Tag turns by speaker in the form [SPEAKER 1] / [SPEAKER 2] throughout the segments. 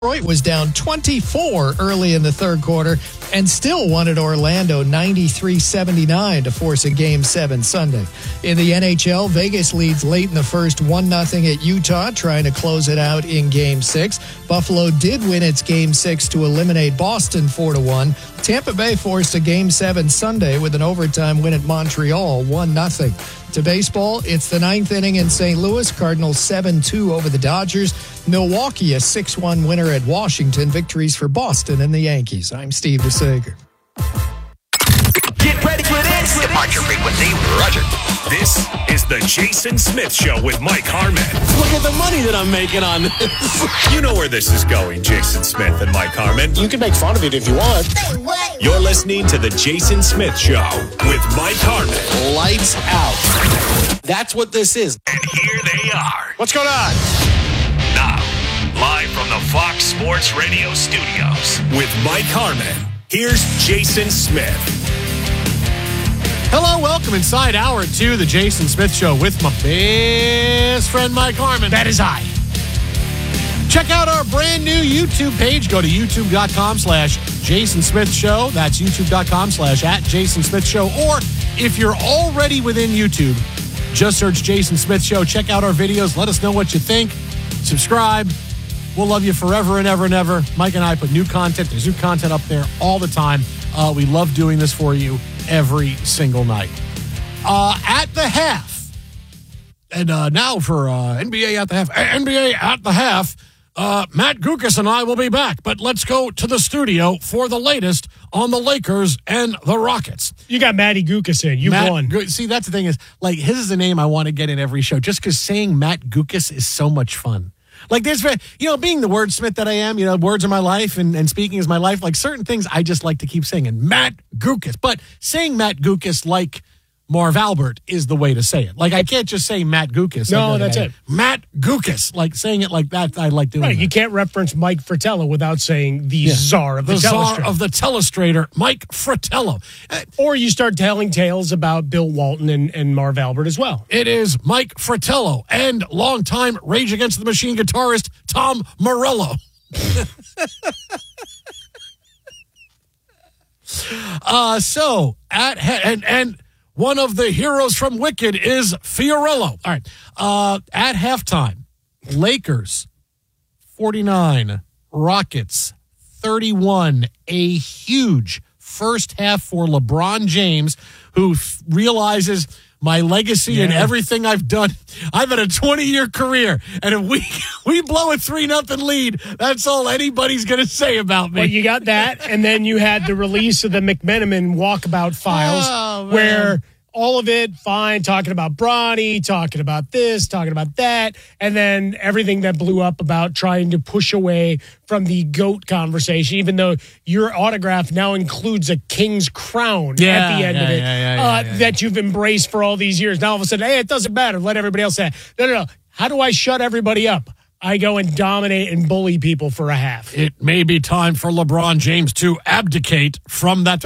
[SPEAKER 1] Detroit was down 24 early in the third quarter and still won at Orlando 93-79 to force a Game 7 Sunday. In the NHL, Vegas leads late in the first 1-0 at Utah, trying to close it out in Game 6. Buffalo did win its Game 6 to eliminate Boston 4-1. Tampa Bay forced a Game 7 Sunday with an overtime win at Montreal 1-0. To baseball, it's the ninth inning in St. Louis. Cardinals 7-2 over the Dodgers. Milwaukee a 6-1 winner at Washington. Victories for Boston and the Yankees. I'm Steve DeSager.
[SPEAKER 2] Get ready for this. Departure frequency, roger.
[SPEAKER 3] This is the Jason Smith Show with Mike Harmon.
[SPEAKER 4] Look at the money that I'm making on this.
[SPEAKER 3] You know where this is going, Jason Smith and Mike Harmon.
[SPEAKER 4] You can make fun of it if you want.
[SPEAKER 3] You're listening to the Jason Smith Show with Mike Harmon.
[SPEAKER 4] Lights out. That's what this is.
[SPEAKER 3] And here they are.
[SPEAKER 4] What's going on?
[SPEAKER 3] Now, live from the Fox Sports Radio studios with Mike Harmon. Here's Jason Smith.
[SPEAKER 4] Hello, welcome inside hour 2 of the Jason Smith Show with my best friend Mike Harmon. That is I. Check out our brand new YouTube page. Go to youtube.com/Jason Smith Show. That's youtube.com/@Jason Smith Show. Or if you're already within YouTube, just search Jason Smith Show. Check out our videos. Let us know what you think. Subscribe. We'll love you forever and ever and ever. Mike and I put new content. There's new content up there all the time. We love doing this for you every single night. At the half. And now for NBA at the half. NBA at the half. Matt Guokas and I will be back. But let's go to the studio for the latest on the Lakers and the Rockets.
[SPEAKER 5] You got Matty Guokas in. You won.
[SPEAKER 4] See, that's the thing is, like, his is a name I want to get in every show just because saying Matt Guokas is so much fun. Like, there's, being the wordsmith that I am, words are my life and speaking is my life. Like, certain things I just like to keep saying. And Matt Guokas. But saying Matt Guokas like Marv Albert is the way to say it. Like, I can't just say Matt Guokas.
[SPEAKER 5] No, that's it.
[SPEAKER 4] Matt Guokas. Like, saying it like that, I like doing
[SPEAKER 5] right,
[SPEAKER 4] that.
[SPEAKER 5] you can't reference Mike Fratello without saying the czar of the telestrator.
[SPEAKER 4] Czar of the telestrator, Mike Fratello.
[SPEAKER 5] Or you start telling tales about Bill Walton and Marv Albert as well.
[SPEAKER 4] It is Mike Fratello and longtime Rage Against the Machine guitarist Tom Morello. And one of the heroes from Wicked is Fiorello. All right. At halftime, Lakers 49, Rockets 31. A huge first half for LeBron James, who realizes my legacy and everything I've done. I've had a 20-year career, and if we blow a 3-0 lead, that's all anybody's going to say about me.
[SPEAKER 5] Well, you got that, and then you had the release of the McMenamin walkabout files, where all of it, fine, talking about Bronny, talking about this, talking about that, and then everything that blew up about trying to push away from the GOAT conversation, even though your autograph now includes a king's crown at the end of it that you've embraced for all these years. Now all of a sudden, hey, it doesn't matter. Let everybody else say it. No. How do I shut everybody up? I go and dominate and bully people for a half.
[SPEAKER 4] It may be time for LeBron James to abdicate from that.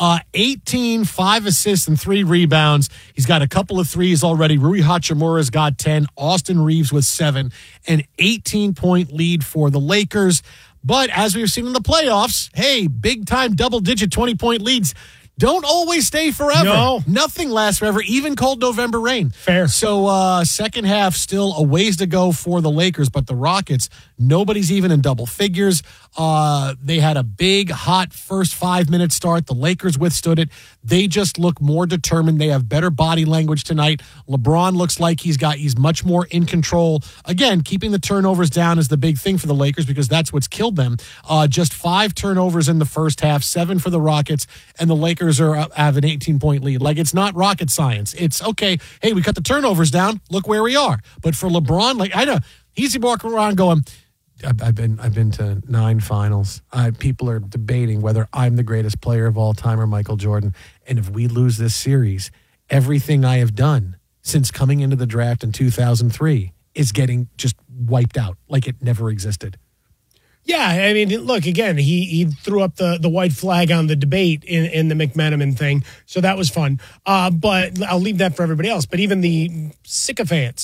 [SPEAKER 4] 18, 5 assists, and 3 rebounds. He's got a couple of threes already. Rui Hachimura's got 10. Austin Reeves with 7. An 18-point lead for the Lakers. But as we've seen in the playoffs, hey, big-time double-digit 20-point leads don't always stay forever.
[SPEAKER 5] No.
[SPEAKER 4] Nothing lasts forever, even cold November rain.
[SPEAKER 5] Fair.
[SPEAKER 4] So second half, still a ways to go for the Lakers, but the Rockets, nobody's even in double figures. They had a big, hot first 5-minute start. The Lakers withstood it. They just look more determined. They have better body language tonight. LeBron looks like he's much more in control. Again, keeping the turnovers down is the big thing for the Lakers because that's what's killed them. Just 5 turnovers in the first half, 7 for the Rockets, and the Lakers have an 18-point lead. Like, it's not rocket science. It's okay. Hey, we cut the turnovers down. Look where we are. But for LeBron, like, I know he's walking around going, I've been to 9 finals. People are debating whether I'm the greatest player of all time or Michael Jordan. And if we lose this series, everything I have done since coming into the draft in 2003 is getting just wiped out like it never existed.
[SPEAKER 5] Yeah, I mean, look, again, he threw up the white flag on the debate in the McMenamin thing, so that was fun. But I'll leave that for everybody else. But even the sycophants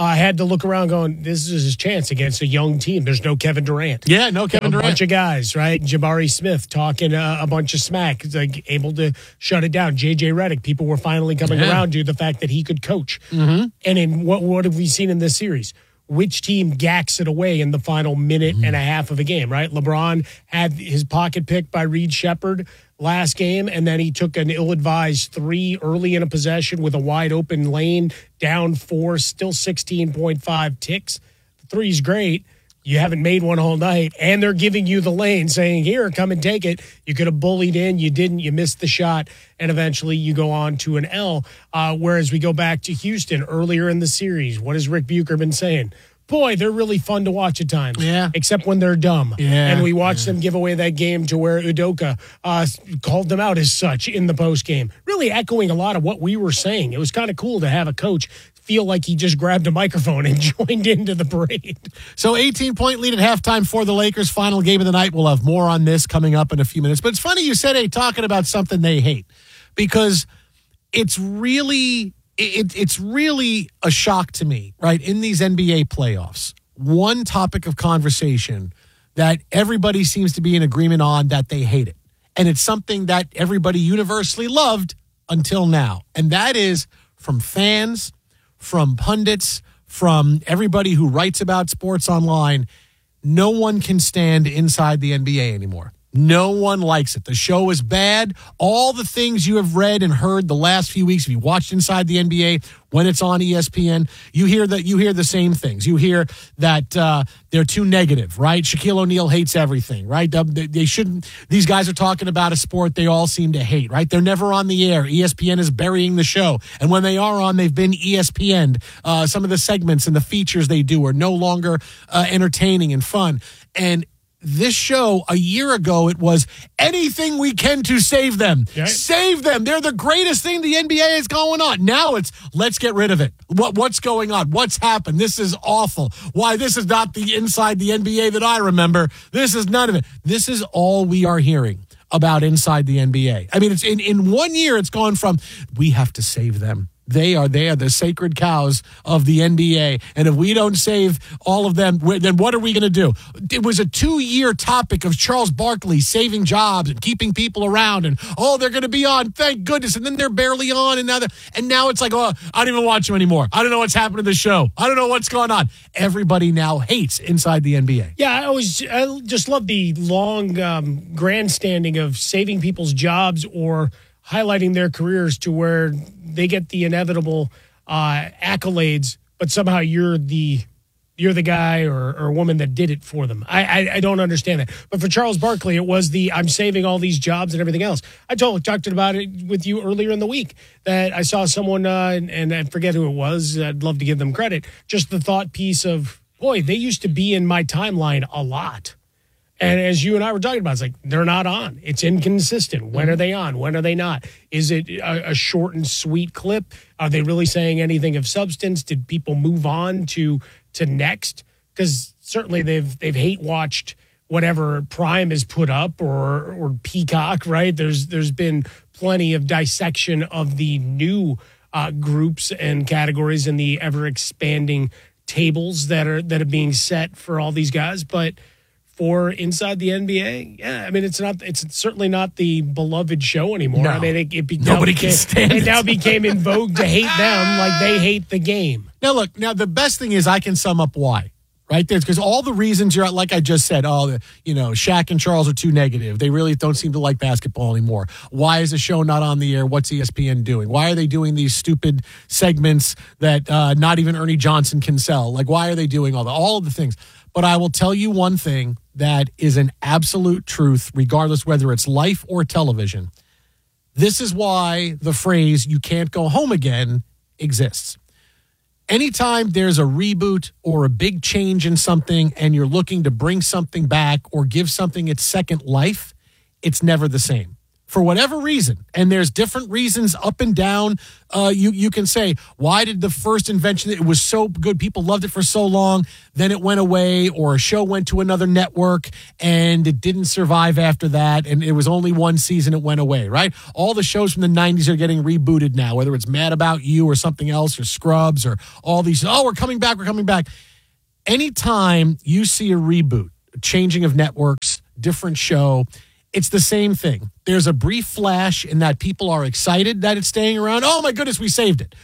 [SPEAKER 5] had to look around going, this is his chance against a young team. There's no Kevin Durant.
[SPEAKER 4] Yeah, no Kevin Durant.
[SPEAKER 5] A bunch of guys, right? Jabari Smith talking a bunch of smack, like able to shut it down. JJ Redick, people were finally coming around to the fact that he could coach. And in what have we seen in this series? Which team gacks it away in the final minute and a half of a game, right? LeBron had his pocket picked by Reed Shepherd last game, and then he took an ill-advised 3 early in a possession with a wide-open lane, down 4, still 16.5 ticks. The 3's great. You haven't made one all night, and they're giving you the lane, saying, here, come and take it. You could have bullied in. You didn't. You missed the shot, and eventually you go on to an L. Whereas we go back to Houston earlier in the series. What has Rick Bucher been saying? Boy, they're really fun to watch at times.
[SPEAKER 4] Yeah.
[SPEAKER 5] Except when they're dumb.
[SPEAKER 4] Yeah.
[SPEAKER 5] And we watched them give away that game to where Udoka called them out as such in the postgame. Really echoing a lot of what we were saying. It was kind of cool to have a coach feel like he just grabbed a microphone and joined into the parade.
[SPEAKER 4] So 18-point lead at halftime for the Lakers. Final game of the night. We'll have more on this coming up in a few minutes. But it's funny you said, hey, talking about something they hate. Because it's really a shock to me, right? In these NBA playoffs, one topic of conversation that everybody seems to be in agreement on that they hate it. And it's something that everybody universally loved until now. And that is from fans, from pundits, from everybody who writes about sports online. No one can stand inside the NBA anymore. No one likes it. The show is bad. All the things you have read and heard the last few weeks, if you watched Inside the NBA when it's on ESPN, you hear the same things. You hear that they're too negative, right? Shaquille O'Neal hates everything, right? They shouldn't. These guys are talking about a sport they all seem to hate, right? They're never on the air. ESPN is burying the show, and when they are on, they've been ESPN'd. Some of the segments and the features they do are no longer entertaining and fun. And this show, a year ago, it was anything we can to save them. Right. Save them. They're the greatest thing the NBA is going on. Now it's, let's get rid of it. What's going on? What's happened? This is awful. Why, this is not the Inside the NBA that I remember. This is none of it. This is all we are hearing about Inside the NBA. I mean, it's in 1 year, it's gone from, we have to save them. They are the sacred cows of the NBA. And if we don't save all of them, then what are we going to do? It was a 2-year topic of Charles Barkley saving jobs and keeping people around. And, they're going to be on. Thank goodness. And then they're barely on. And now it's like, I don't even watch them anymore. I don't know what's happening to the show. I don't know what's going on. Everybody now hates Inside the NBA.
[SPEAKER 5] Yeah, I just love the long grandstanding of saving people's jobs or highlighting their careers to where they get the inevitable accolades, but somehow you're the guy or woman that did it for them. I don't understand that. But for Charles Barkley, it was I'm saving all these jobs and everything else. I talked about it with you earlier in the week that I saw someone, and I forget who it was. I'd love to give them credit. Just the thought piece of, boy, they used to be in my timeline a lot. And as you and I were talking about, it's like they're not on. It's inconsistent. When are they on? When are they not? Is it a short and sweet clip? Are they really saying anything of substance? Did people move on to next? Because certainly they've hate watched whatever Prime has put up or Peacock, right? There's been plenty of dissection of the new groups and categories and the ever expanding tables that are being set for all these guys, but for Inside the NBA, yeah, I mean, it's certainly not the beloved show anymore.
[SPEAKER 4] No.
[SPEAKER 5] I mean,
[SPEAKER 4] Nobody can stand it.
[SPEAKER 5] It now became in vogue to hate them like they hate the game.
[SPEAKER 4] Now, look, the best thing is I can sum up why, right? There's because all the reasons you're like I just said, Shaq and Charles are too negative. They really don't seem to like basketball anymore. Why is the show not on the air? What's ESPN doing? Why are they doing these stupid segments that not even Ernie Johnson can sell? Like, why are they doing all of the things? But I will tell you one thing that is an absolute truth, regardless whether it's life or television. This is why the phrase, you can't go home again, exists. Anytime there's a reboot or a big change in something and you're looking to bring something back or give something its second life, it's never the same. for whatever reason, and there's different reasons up and down, you can say, why did the first invention, it was so good, people loved it for so long, then it went away, or a show went to another network and it didn't survive after that, and it was only one season it went away, right? All the shows from the 90s are getting rebooted now, whether it's Mad About You or something else, or Scrubs, or all these, we're coming back. Anytime you see a reboot, a changing of networks, different show, it's the same thing. There's a brief flash in that people are excited that it's staying around. Oh, my goodness, we saved it.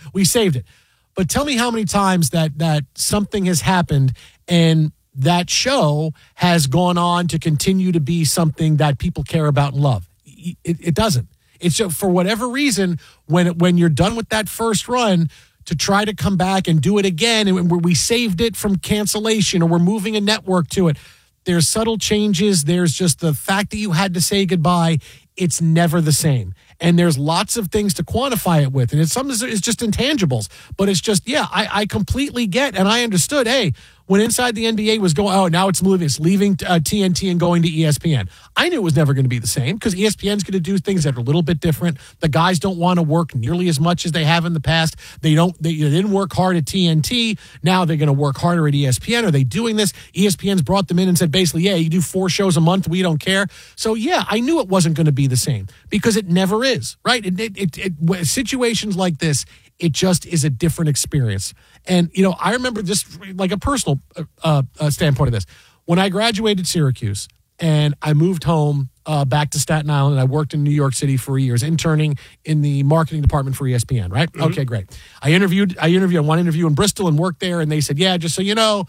[SPEAKER 4] But tell me how many times that something has happened and that show has gone on to continue to be something that people care about and love. It doesn't. It's just, for whatever reason, when you're done with that first run, to try to come back and do it again, and we saved it from cancellation, or we're moving a network to it. There's subtle changes. There's just the fact that you had to say goodbye. It's never the same. And there's lots of things to quantify it with. And some is just intangibles. But it's just, I completely get, and I understood, hey, when Inside the NBA was going, now it's leaving TNT and going to ESPN. I knew it was never going to be the same, because ESPN's going to do things that are a little bit different. The guys don't want to work nearly as much as they have in the past. They didn't work hard at TNT. Now they're going to work harder at ESPN. Are they doing this? ESPN's brought them in and said, basically, you do 4 shows a month. We don't care. So, I knew it wasn't going to be the same, because it never is, right? Situations like this, it just is a different experience. And, I remember just like a personal standpoint of this. When I graduated Syracuse and I moved home back to Staten Island, I worked in New York City for years, interning in the marketing department for ESPN, right? Mm-hmm. Okay, great. I interviewed one interview in Bristol and worked there, and they said, just so you know,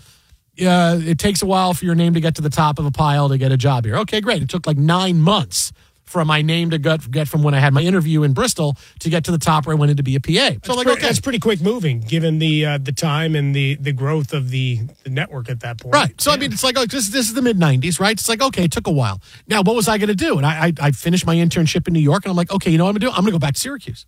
[SPEAKER 4] it takes a while for your name to get to the top of a pile to get a job here. Okay, great. It took like 9 months from my name to get from when I had my interview in Bristol to get to the top where I wanted to be a PA. So
[SPEAKER 5] that's pretty quick moving, given the time and the growth of the network at that point.
[SPEAKER 4] Right. So, it's like this is the mid-'90s, right? It's like, okay, it took a while. Now, what was I going to do? And I finished my internship in New York, and I'm like, okay, you know what I'm going to do? I'm going to go back to Syracuse.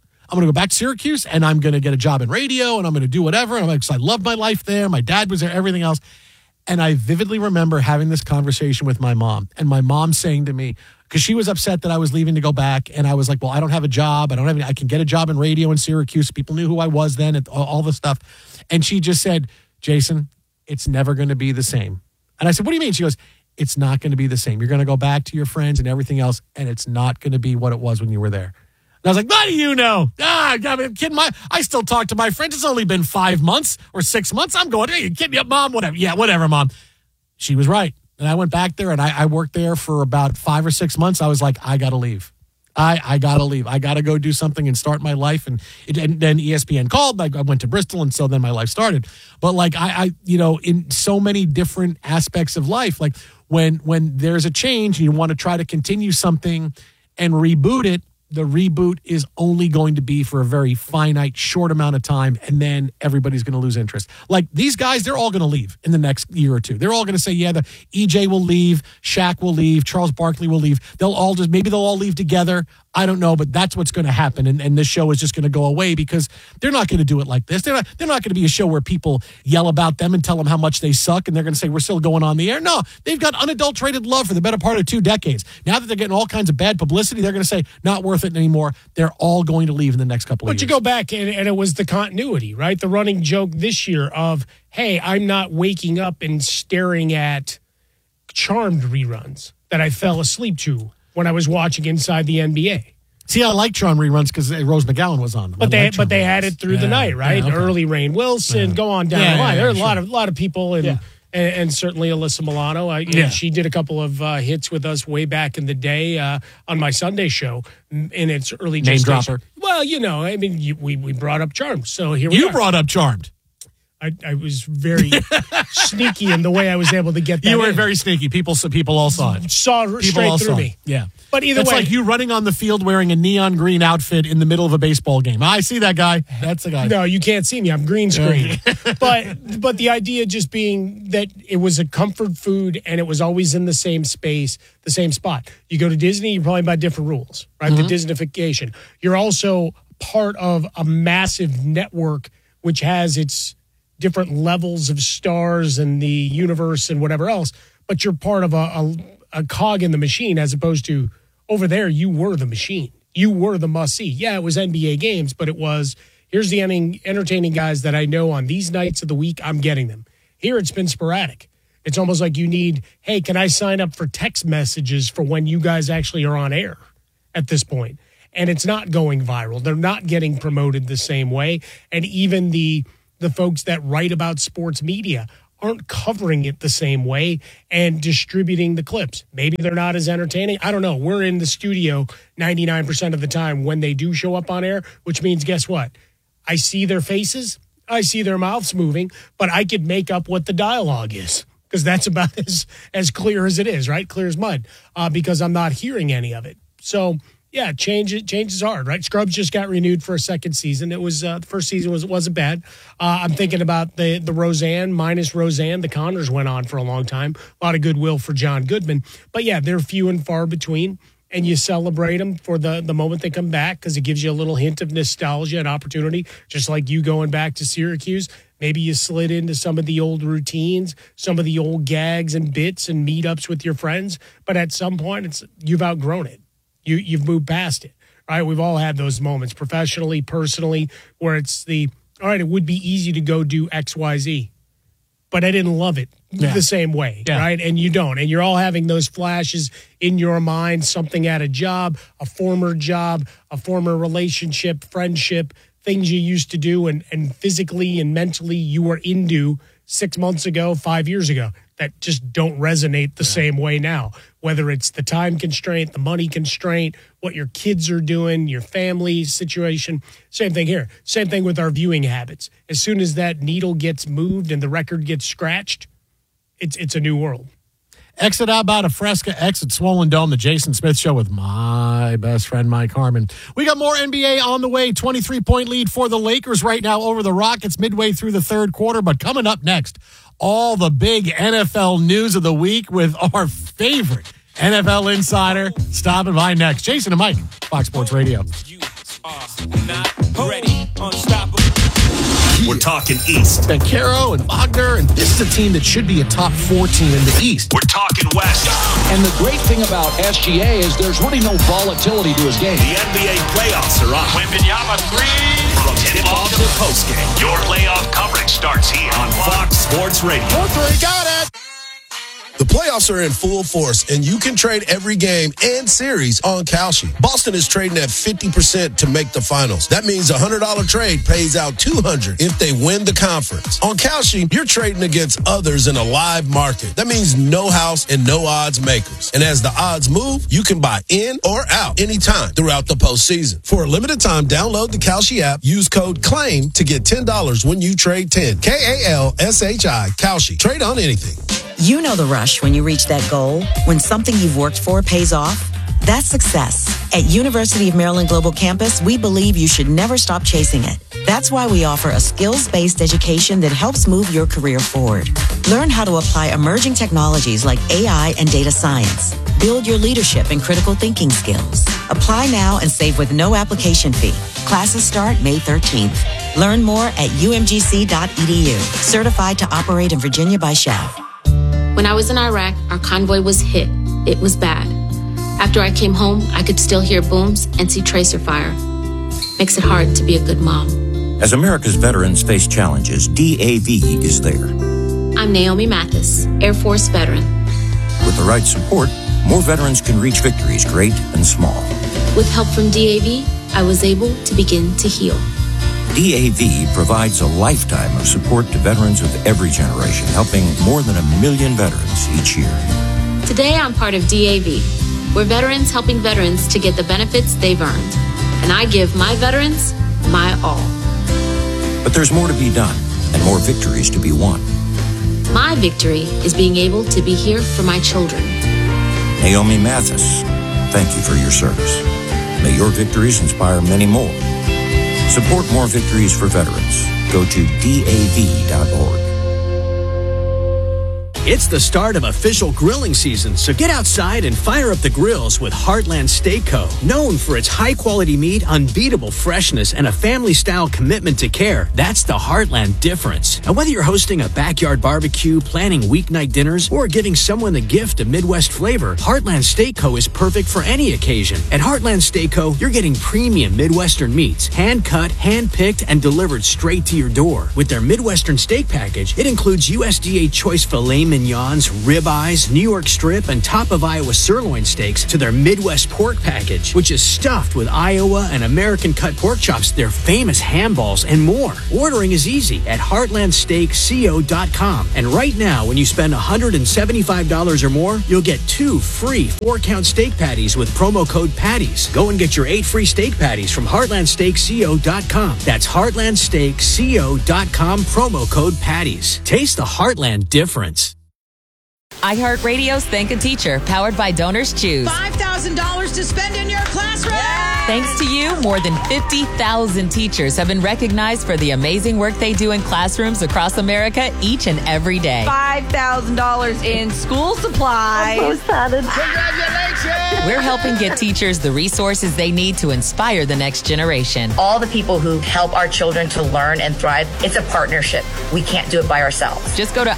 [SPEAKER 4] And I'm going to get a job in radio, and I'm going to do whatever. And I loved my life there. My dad was there, everything else. And I vividly remember having this conversation with my mom, and my mom saying to me, because she was upset that I was leaving to go back, and I was like, well, I don't have a job. I can get a job in radio in Syracuse. People knew who I was then, and all the stuff. And she just said, Jason, it's never going to be the same. And I said, what do you mean? She goes, it's not going to be the same. You're going to go back to your friends and everything else, and it's not going to be what it was when you were there. And I was like, what do you know? I'm kidding. I still talk to my friends. It's only been 5 months or 6 months. I'm going, hey, you kidding me, Mom? Whatever. Yeah, whatever, Mom. She was right. And I went back there, and I worked there for about 5 or 6 months. I was like, I got to leave. I got to leave. I got to go do something and start my life. And then ESPN called. I went to Bristol, and so then my life started. But like in so many different aspects of life, like when there's a change, and you want to try to continue something and reboot it, the reboot is only going to be for a very finite, short amount of time, and then everybody's going to lose interest. Like these guys, they're all going to leave in the next year or two. They're all going to say, the EJ will leave, Shaq will leave, Charles Barkley will leave. Maybe they'll all leave together. I don't know, but that's what's going to happen, and this show is just going to go away because they're not going to do it like this. They're not going to be a show where people yell about them and tell them how much they suck, and they're going to say, we're still going on the air. No, they've got unadulterated love for the better part of 2 decades. Now that they're getting all kinds of bad publicity, they're going to say, not worth it anymore. They're all going to leave in the next couple of years.
[SPEAKER 5] But you go back, and it was the continuity, right? The running joke this year of, hey, I'm not waking up and staring at Charmed reruns that I fell asleep to when I was watching Inside the NBA.
[SPEAKER 4] See, I like Charmed reruns because Rose McGowan was on them.
[SPEAKER 5] But they had it through the night, right? Okay. Early Rainn Wilson, go on down the line. There are a lot of people, and certainly Alyssa Milano. She did a couple of hits with us way back in the day on my Sunday show in its early
[SPEAKER 4] name dropper.
[SPEAKER 5] Well, we brought up Charmed, so here we are.
[SPEAKER 4] You brought up Charmed.
[SPEAKER 5] I was very sneaky in the way I was able to get that.
[SPEAKER 4] You were very sneaky. People all saw it.
[SPEAKER 5] Straight through me.
[SPEAKER 4] Yeah.
[SPEAKER 5] But either way.
[SPEAKER 4] It's like you running on the field wearing a neon green outfit in the middle of a baseball game. I see that guy. That's the guy.
[SPEAKER 5] No, you can't see me. I'm green screen. But the idea just being that it was a comfort food and it was always in the same space, the same spot. You go to Disney, you're probably by different rules, right? Mm-hmm. The Disneyfication. You're also part of a massive network which has its different levels of stars and the universe and whatever else, but you're part of a cog in the machine as opposed to Over there, you were the machine. You were the must-see. Yeah, it was NBA games, but it was, here's the entertaining guys that I know on these nights of the week, I'm getting them. Here, it's been sporadic. It's almost like you need, hey, can I sign up for text messages for when you guys actually are on air at this point? And it's not going viral. They're not getting promoted the same way. And even the folks that write about sports media aren't covering it the same way and distributing the clips. Maybe they're not as entertaining. I don't know. We're in the studio 99% of the time when they do show up on air, which means, guess what? I see their faces. I see their mouths moving, but I could make up what the dialogue is because that's about as clear as it is, right? Clear as mud, because I'm not hearing any of it. So, yeah, change is hard, right? Scrubs just got renewed for a second season. It was the first season wasn't bad. I'm thinking about the Roseanne minus Roseanne. The Connors went on for a long time. A lot of goodwill for John Goodman, but yeah, they're few and far between. And you celebrate them for the moment they come back because it gives you a little hint of nostalgia and opportunity, just like you going back to Syracuse. Maybe you slid into some of the old routines, some of the old gags and bits and meetups with your friends. But at some point, you've outgrown it. You've moved past it, right? We've all had those moments professionally, personally, where it's all right, it would be easy to go do X, Y, Z, but I didn't love it the same way, right? And you don't. And you're all having those flashes in your mind, something at a job, a former relationship, friendship, things you used to do and physically and mentally you were into 6 months ago, 5 years ago, that just don't resonate the same way now. Whether it's the time constraint, the money constraint, what your kids are doing, your family situation. Same thing here. Same thing with our viewing habits. As soon as that needle gets moved and the record gets scratched, it's a new world.
[SPEAKER 4] Exit out about a Fresca, exit Swollen Dome, the Jason Smith Show with my best friend, Mike Harmon. We got more NBA on the way. 23-point lead for the Lakers right now over the Rockets midway through the third quarter. But coming up next, all the big NFL news of the week with our favorite NFL insider stopping by next. Jason and Mike, Fox Sports Radio.
[SPEAKER 3] You are not ready, unstoppable. We're talking East.
[SPEAKER 4] Banchero and Wagner, and this is a team that should be a top 4 team in the East.
[SPEAKER 3] We're talking West.
[SPEAKER 6] And the great thing about SGA is there's really no volatility to his game.
[SPEAKER 3] The NBA playoffs are on. Wembanyama 3. From tip-off to postgame, your playoff coverage starts here on Fox Sports Radio.
[SPEAKER 4] 4-3, got it.
[SPEAKER 7] The playoffs are in full force, and you can trade every game and series on Kalshi. Boston is trading at 50% to make the finals. That means a $100 trade pays out $200 if they win the conference. On Kalshi, you're trading against others in a live market. That means no house and no odds makers. And as the odds move, you can buy in or out anytime throughout the postseason. For a limited time, download the Kalshi app. Use code CLAIM to get $10 when you trade 10. Kalshi. Kalshi. Trade on anything.
[SPEAKER 8] You know the rush when you reach that goal, when something you've worked for pays off. That's success. At University of Maryland Global Campus, we believe you should never stop chasing it. That's why we offer a skills-based education that helps move your career forward. Learn how to apply emerging technologies like AI and data science. Build your leadership and critical thinking skills. Apply now and save with no application fee. Classes start May 13th. Learn more at umgc.edu. Certified to operate in Virginia by SCHEV.
[SPEAKER 9] When I was in Iraq, our convoy was hit. It was bad. After I came home, I could still hear booms and see tracer fire. Makes it hard to be a good mom.
[SPEAKER 10] As America's veterans face challenges, DAV is there.
[SPEAKER 9] I'm Naomi Mathis, Air Force veteran.
[SPEAKER 10] With the right support, more veterans can reach victories great and small.
[SPEAKER 9] With help from DAV, I was able to begin to heal.
[SPEAKER 10] DAV provides a lifetime of support to veterans of every generation, helping more than 1 million veterans each year.
[SPEAKER 9] Today, I'm part of DAV. We're veterans helping veterans to get the benefits they've earned. And I give my veterans my all.
[SPEAKER 10] But there's more to be done and more victories to be won.
[SPEAKER 9] My victory is being able to be here for my children.
[SPEAKER 10] Naomi Mathis, thank you for your service. May your victories inspire many more. Support more victories for veterans. Go to DAV.org.
[SPEAKER 11] It's the start of official grilling season, so get outside and fire up the grills with Heartland Steak Co. Known for its high-quality meat, unbeatable freshness, and a family-style commitment to care, that's the Heartland difference. And whether you're hosting a backyard barbecue, planning weeknight dinners, or giving someone the gift of Midwest flavor, Heartland Steak Co. is perfect for any occasion. At Heartland Steak Co., you're getting premium Midwestern meats, hand-cut, hand-picked, and delivered straight to your door. With their Midwestern steak package, it includes USDA choice filet mignons, ribeyes, New York strip, and top of Iowa sirloin steaks to their Midwest pork package, which is stuffed with Iowa and American cut pork chops, their famous ham balls, and more. Ordering is easy at heartlandsteakco.com. And right now, when you spend $175 or more, you'll get 2 free 4-count steak patties with promo code PATTIES. Go and get your 8 free steak patties from heartlandsteakco.com. That's heartlandsteakco.com, promo code PATTIES. Taste the Heartland difference.
[SPEAKER 12] iHeartRadio's Thank a Teacher, powered by Donors Choose.
[SPEAKER 13] $5,000 to spend in your classroom.
[SPEAKER 12] Thanks to you, more than 50,000 teachers have been recognized for the amazing work they do in classrooms across America each and every day.
[SPEAKER 13] $5,000 in school supplies.
[SPEAKER 14] I'm so excited.
[SPEAKER 13] Congratulations!
[SPEAKER 12] We're helping get teachers the resources they need to inspire the next generation.
[SPEAKER 15] All the people who help our children to learn and thrive, it's a partnership. We can't do it by ourselves.
[SPEAKER 12] Just go to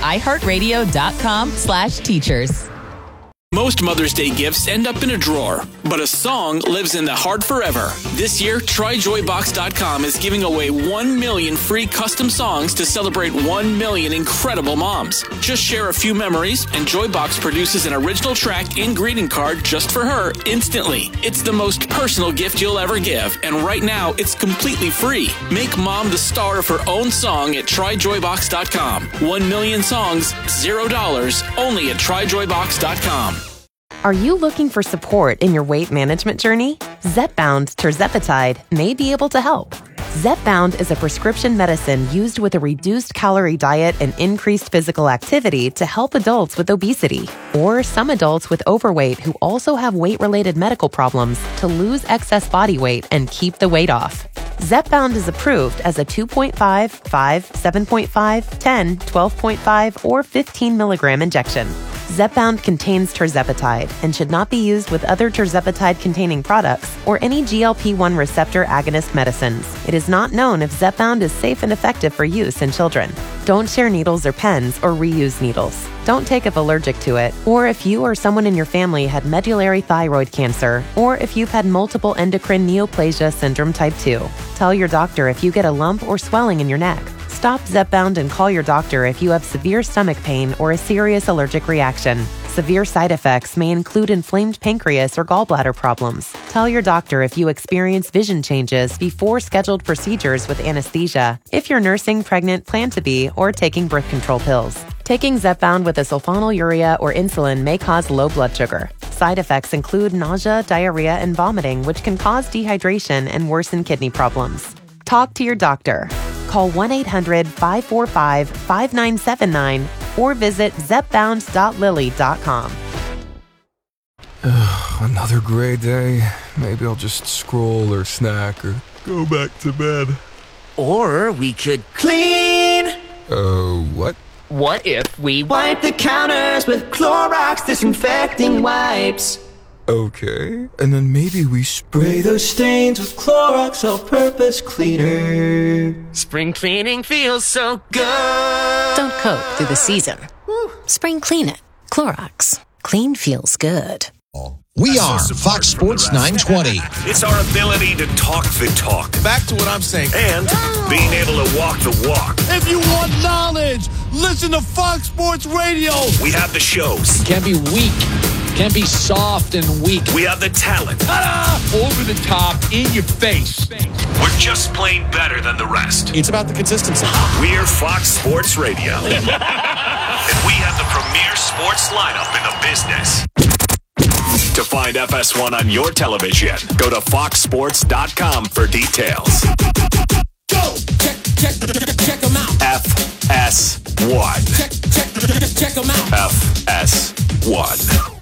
[SPEAKER 12] iHeartRadio.com/teachers.
[SPEAKER 16] Most Mother's Day gifts end up in a drawer, but a song lives in the heart forever. This year, TryJoyBox.com is giving away 1 million free custom songs to celebrate 1 million incredible moms. Just share a few memories, and Joybox produces an original track and greeting card just for her instantly. It's the most personal gift you'll ever give, and right now, it's completely free. Make mom the star of her own song at TryJoyBox.com. 1 million songs, $0, only at TryJoyBox.com.
[SPEAKER 17] Are you looking for support in your weight management journey? Zepbound tirzepatide may be able to help. Zepbound is a prescription medicine used with a reduced calorie diet and increased physical activity to help adults with obesity or some adults with overweight who also have weight-related medical problems to lose excess body weight and keep the weight off. Zepbound is approved as a 2.5, 5, 7.5, 10, 12.5, or 15 milligram injection. Zepbound contains tirzepatide and should not be used with other tirzepatide-containing products or any GLP-1 receptor agonist medicines. It is not known if Zepbound is safe and effective for use in children. Don't share needles or pens or reuse needles. Don't take if allergic to it, or if you or someone in your family had medullary thyroid cancer, or if you've had multiple endocrine neoplasia syndrome type 2. Tell your doctor if you get a lump or swelling in your neck. Stop Zepbound and call your doctor if you have severe stomach pain or a serious allergic reaction. Severe side effects may include inflamed pancreas or gallbladder problems. Tell your doctor if you experience vision changes before scheduled procedures with anesthesia, if you're nursing, pregnant, plan to be, or taking birth control pills. Taking Zepbound with a sulfonylurea or insulin may cause low blood sugar. Side effects include nausea, diarrhea, and vomiting, which can cause dehydration and worsen kidney problems. Talk to your doctor. Call 1-800-545-5979 or visit zepbound.lily.com.
[SPEAKER 18] Another gray day. Maybe I'll just scroll or snack or go back to bed.
[SPEAKER 19] Or we could clean.
[SPEAKER 18] What?
[SPEAKER 19] What if we wipe the counters with Clorox disinfecting wipes?
[SPEAKER 18] Okay, and then maybe we spray
[SPEAKER 19] those stains with Clorox all-purpose cleaner. Spring cleaning feels so good.
[SPEAKER 20] Don't cope through the season. Spring clean it. Clorox. Clean feels good.
[SPEAKER 21] We are Fox Sports 920.
[SPEAKER 3] It's our ability to talk the talk.
[SPEAKER 21] Back to what I'm saying.
[SPEAKER 3] And being able to walk the walk.
[SPEAKER 22] If you want knowledge, listen to Fox Sports Radio.
[SPEAKER 3] We have the shows.
[SPEAKER 6] Can't be weak. Can't be soft and weak.
[SPEAKER 3] We have the talent.
[SPEAKER 22] Ta-da! Over the top, in your face.
[SPEAKER 3] We're just plain better than the rest.
[SPEAKER 4] It's about the consistency.
[SPEAKER 3] We're Fox Sports Radio. And we have the premier sports lineup in the business. To find FS1 on your television, go to foxsports.com for details.
[SPEAKER 22] Go! Check them out.
[SPEAKER 3] FS1.
[SPEAKER 22] Check them out.
[SPEAKER 3] FS1.